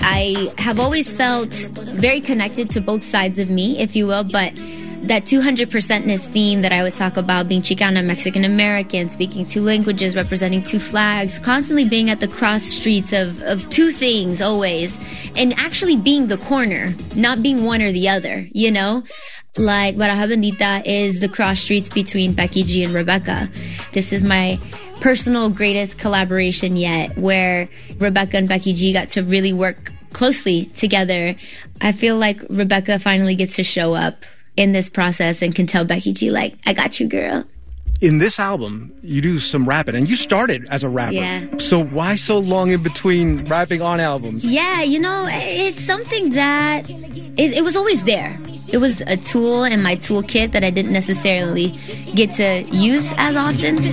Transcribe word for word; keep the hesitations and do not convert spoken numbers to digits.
I have always felt very connected to both sides of me, if you will, but that two hundred percent-ness theme that I always talk about, being Chicana, Mexican-American, speaking two languages, representing two flags, constantly being at the cross streets of, of two things always, and actually being the corner, not being one or the other, you know? Like, Baraja Bendita is the cross streets between Becky G and Rebecca. This is my personal greatest collaboration yet, where Rebecca and Becky G got to really work closely together. I feel like Rebecca finally gets to show up in this process and can tell Becky G, like, I got you, girl. In this album, you do some rapping, and you started as a rapper. Yeah. So why so long in between rapping on albums? Yeah, you know, it's something that, it, it was always there. It was a tool in my toolkit that I didn't necessarily get to use as often.